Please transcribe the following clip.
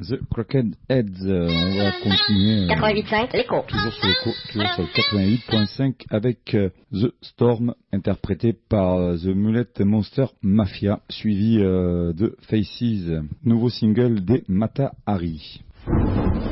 The Crooked Heads. On va continuer 88.5, l'écho. Toujours sur l'écho, toujours sur le 88.5 avec The Storm, interprété par The Mullet Monster Mafia, suivi de Faces, nouveau single des Mata Hari.